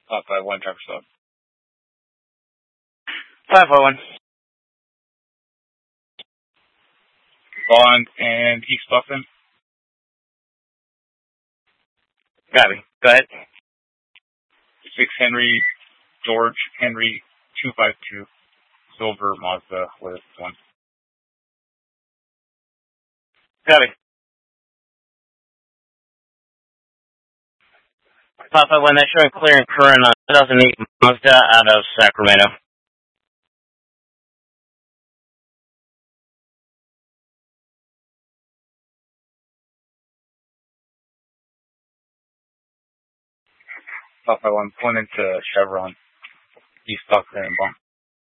551 driver stop. 551. Bond and East Buckland. Copy. Go ahead. 6 Henry, George Henry 252, silver Mazda with 1. Copy. 551, that's showing clear and current on 2008 Mazda out of Sacramento. Pulling into Chevron, East Buckland and Bond.